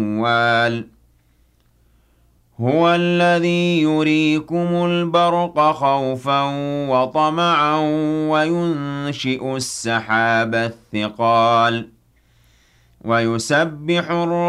الأموال هو الذي يريكم البرق خوفا وطمعا وينشئ السحاب الثقال ويسبح